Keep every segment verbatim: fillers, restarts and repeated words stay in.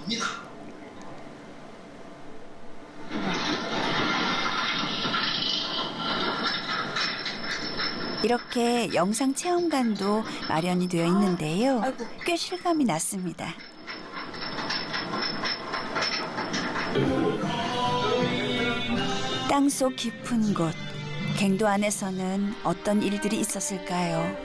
겁니다. 이렇게 영상 체험관도 마련이 되어 있는데요. 꽤 실감이 났습니다. 땅속 깊은 곳, 갱도 안에서는 어떤 일들이 있었을까요?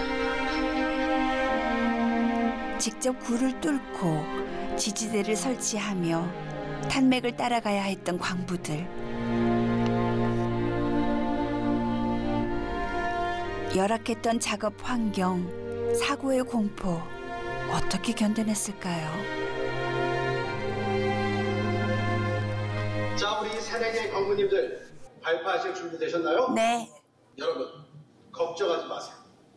직접 굴을 뚫고 지지대를 설치하며 탄맥을 따라가야 했던 광부들. 열악했던 작업 환경, 사고의 공포, 어떻게 견뎌냈을까요? 자, 우리 새내기 광부님들 발파하실 준비 되셨나요? 네. 여러분, 걱정하지 마세요.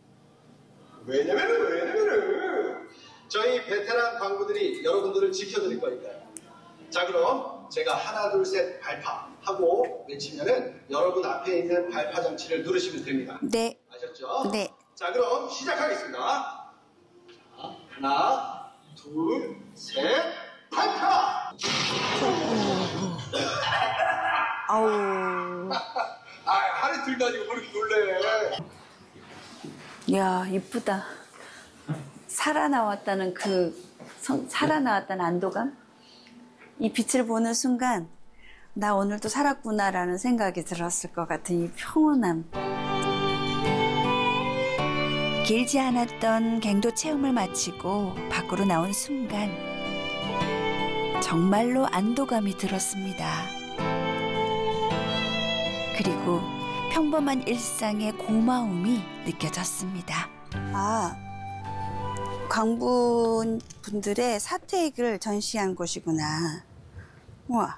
왜냐면은, 왜냐면은, 저희 베테랑 광부들이 여러분들을 지켜드릴 거니까요. 자, 그럼 제가 하나, 둘, 셋 발파 하고 외치면은 여러분 앞에 있는 발파 장치를 누르시면 됩니다. 네. 아셨죠? 네. 자, 그럼 시작하겠습니다. 자, 하나, 둘, 셋, 발파! 아우. 아, 하루 들도 아니고 왜 이렇게 놀래? 야, 이쁘다. 살아나왔다는 그, 성, 살아나왔다는 안도감? 이 빛을 보는 순간, 나 오늘도 살았구나라는 생각이 들었을 것 같은 이 평온함. 길지 않았던 갱도 체험을 마치고 밖으로 나온 순간, 정말로 안도감이 들었습니다. 그리고 평범한 일상의 고마움이 느껴졌습니다. 아, 광부분들의 사택을 전시한 곳이구나. 우와.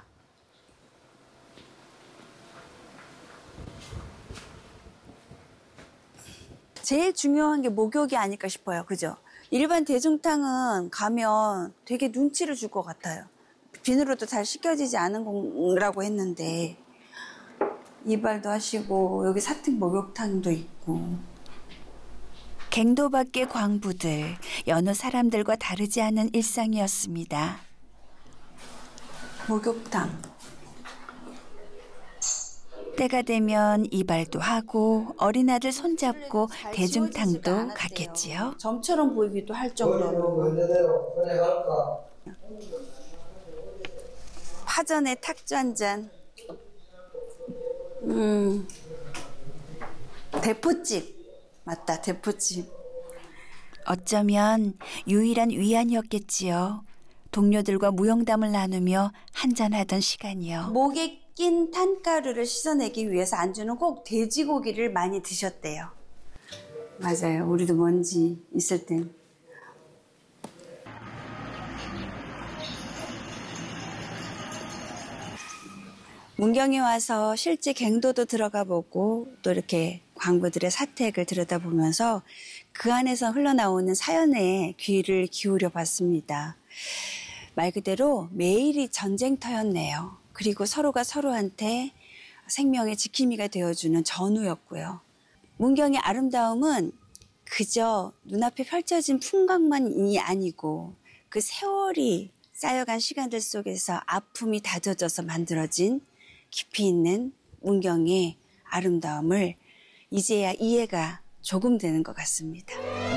제일 중요한 게 목욕이 아닐까 싶어요. 그죠? 일반 대중탕은 가면 되게 눈치를 줄 것 같아요. 비누로도 잘 씻겨지지 않은 거라고 했는데 이발도 하시고 여기 사택 목욕탕도 있고. 갱도 밖의 광부들, 여느 사람들과 다르지 않은 일상이었습니다. 목욕탕. 때가 되면 이발도 하고 어린아들 손잡고 대중탕도 갔겠지요. 점처럼 보이기도 할 정도로. 파전에 탁주 한 잔. 음, 대포집. 맞다, 대포집. 어쩌면 유일한 위안이었겠지요. 동료들과 무용담을 나누며 한잔하던 시간이요. 목에 낀 탄가루를 씻어내기 위해서 안주는 꼭 돼지고기를 많이 드셨대요. 맞아요. 우리도 먼지 있을 땐. 문경에 와서 실제 갱도도 들어가 보고 또 이렇게 광부들의 사택을 들여다보면서 그 안에서 흘러나오는 사연에 귀를 기울여 봤습니다. 말 그대로 매일이 전쟁터였네요. 그리고 서로가 서로한테 생명의 지킴이가 되어주는 전우였고요. 문경의 아름다움은 그저 눈앞에 펼쳐진 풍광만이 아니고 그 세월이 쌓여간 시간들 속에서 아픔이 다져져서 만들어진 깊이 있는 문경의 아름다움을 이제야 이해가 조금 되는 것 같습니다.